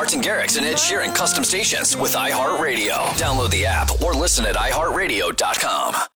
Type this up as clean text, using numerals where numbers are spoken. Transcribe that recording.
Martin Garrix and Ed Sheeran custom stations with iHeartRadio. Download the app or listen at iHeartRadio.com.